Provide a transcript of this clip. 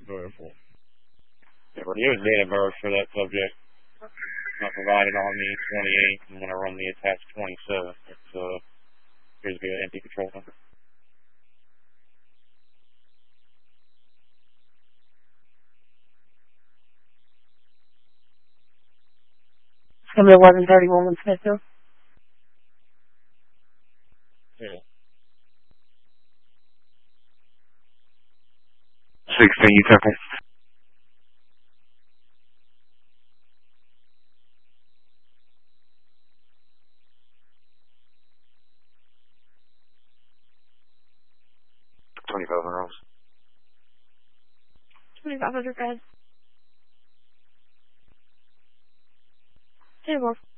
Yeah, but here's date of birth for that subject. Not provided on the 28th. I'm going to run the attached 27th. It's appears to be an empty control number. It's going to be 11:31 in Smithfield. Yeah. 16, you copy? $2,500. 2,500, guys. Hey, Wolf.